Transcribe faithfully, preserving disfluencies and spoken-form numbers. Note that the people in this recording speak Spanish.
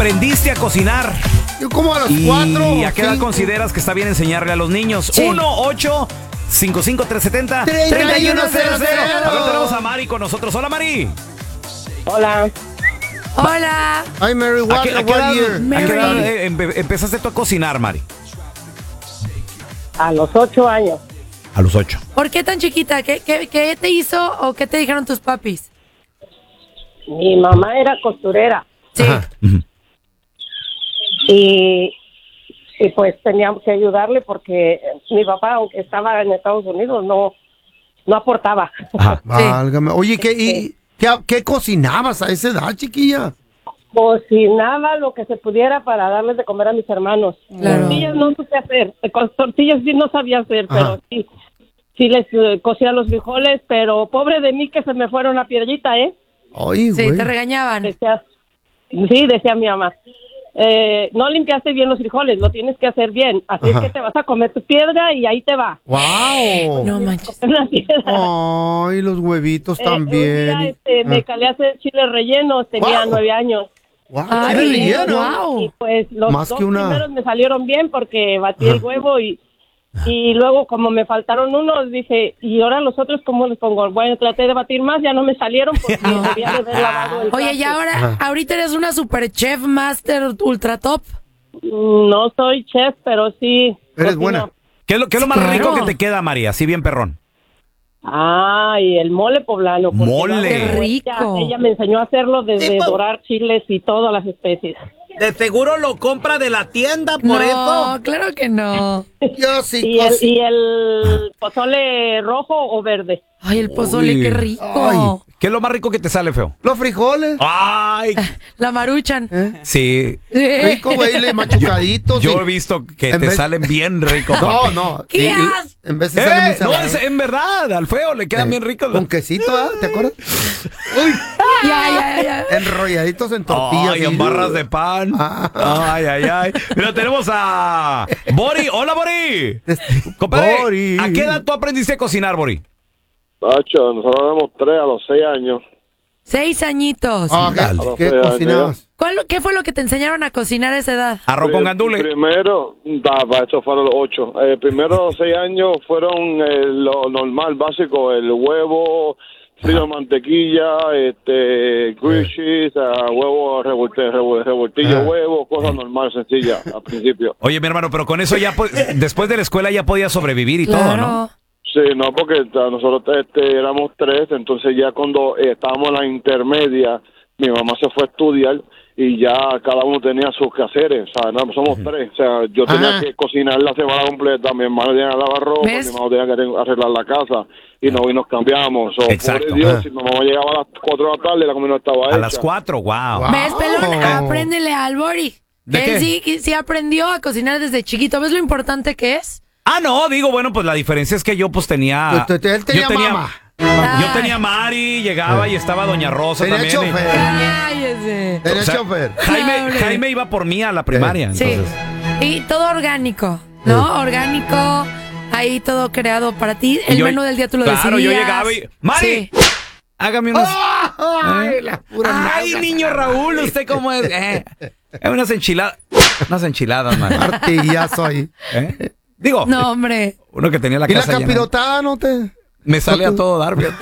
aprendiste a cocinar? Yo como a los ¿Y cuatro. a qué edad cinco. consideras que está bien enseñarle a los niños? Sí. uno ocho cinco cinco tres siete cero treinta y uno cero cero. A ver, tenemos a Mari con nosotros. Hola, Mari. Hola. Hola. Ay, Mary, ¿A what, qué, a qué what edad, year? a qué edad, Mary. eh, empe- empezaste tú a cocinar, Mari? A los ocho años. A los ocho. ¿Por qué tan chiquita? ¿Qué, qué, qué te hizo o qué te dijeron tus papis? Mi mamá era costurera Sí. Ajá. y, y pues teníamos que ayudarle porque mi papá, aunque estaba en Estados Unidos, no, no aportaba. Ajá. Válgame. Oye, ¿qué, y, qué, ¿qué cocinabas a esa edad, chiquilla? Cocinaba lo que se pudiera para darles de comer a mis hermanos. Claro. Tortillas no supe hacer. Con tortillas sí no sabía hacer, Ajá. pero sí, sí les eh, cocía los frijoles, pero pobre de mí que se me fueron la piedrita, ¿eh? Ay, Sí, güey. te regañaban. Decía, sí, decía mi mamá. Eh, no limpiaste bien los frijoles, lo tienes que hacer bien. Así Ajá. es que te vas a comer tu piedra y ahí te va. Wow. No manches. Una piedra. Ay, los huevitos Eh, también. un día, este, me Ah. calé a hacer chiles rellenos, tenía Wow. nueve años. Wow, Ay, ¿chile relleno? wow. Y pues los Más dos que una- primeros me salieron bien porque batí Ajá. el huevo y, y luego como me faltaron unos, dije, ¿y ahora los otros cómo les pongo? Bueno, traté de batir más, ya no me salieron porque debía de haber lavado el Oye, y traste. ahora, Ajá. ahorita eres una super chef master ultra top. No soy chef, pero sí. Eres cocino. buena. ¿Qué es lo, qué es lo más Claro. rico que te queda, María? Así bien perrón. Ay, el mole poblano. porque Mole. vamos, Qué rico. Ella, ella me enseñó a hacerlo desde dorar chiles y todas las especies. De seguro lo compra de la tienda, por No, eso. claro que no. Yo sí Y el, cocino. y el pozole rojo o verde. Ay, el pozole, Uy. qué rico. Ay. ¿Qué es lo más rico que te sale, feo? Los frijoles. Ay, La maruchan. sí. Rico, güey, le machucaditos. Yo y- he visto que En te vez- salen bien ricos. No, papi. no. ¿Qué y- y- haces? En vez de salen muy Eh, no, salados. es, en verdad, al feo le quedan Eh, bien ricos. Con quesito, ¿ah? ¿Te acuerdas? Uy, Ya, ya, ya. enrolladitos en tortillas. Ay, y- en barras de pan. Ah. Ay, ay, ay. Mira, tenemos a Bori. Hola, Bori. Compadre, Bori. ¿a qué edad tú aprendiste a cocinar, Bori? Nacho, nosotros éramos tres a los seis años. Seis añitos. Ah, Dale. ¿qué, qué cocinabas? ¿Cuál, ¿Qué fue lo que te enseñaron a cocinar a esa edad? Arroz con Pri- gandules. Primero, da, para eso fueron los ocho. Eh, primero los seis años fueron eh, lo normal, básico, el huevo, frío de mantequilla, este, cream cheese, ah, huevo, revolte, revo- revoltillo, Ajá. huevo, cosas normal, sencilla, al principio. Oye, mi hermano, pero con eso ya, po- después de la escuela ya podías sobrevivir y todo, ¿no? Sí, no, porque ta, nosotros este, éramos tres, entonces ya cuando eh, estábamos en la intermedia, mi mamá se fue a estudiar y ya cada uno tenía sus quehaceres, o sea, no, somos tres, o sea, yo tenía Ah. que cocinar la semana completa, mi hermano tenía que lavar ropa, ¿Ves? mi hermano tenía que arreglar la casa y, no, y nos cambiamos. So, Exacto. pobre Dios, Ah. si mi mamá llegaba a las cuatro de la tarde, la comida no estaba hecha. A las cuatro, wow. Wow. ¿Ves, pelón? Oh. Apréndele al Bori. ¿De Que qué? él sí, que sí aprendió a cocinar desde chiquito. ¿Ves lo importante que es? Ah, no, digo, bueno, pues la diferencia es que yo pues tenía... Tú- tú- él tenía yo mamá. Yo Ay. tenía Mari, llegaba y estaba Doña Rosa Tenía también. y- chofer. Cállese. Tenía o sea, chofer. Jaime, No, hombre. Jaime iba por mí a la primaria. Sí. Entonces, Y todo orgánico, ¿no? Orgánico. Ahí todo creado para ti. El yo- menú del día tú lo claro, decidías. yo llegaba y... ¡Mari! Sí. Hágame unas... Ay, la pura Ay, nalga. niño Raúl, ¿usted cómo es? Eh, eh, unas enchiladas. Unas enchiladas, man. Martillazo ahí. ¿Eh? Digo, No, hombre. uno que tenía la ¿Y la casa llena. capirotada no te...? Me sale a todo dar, fíjate.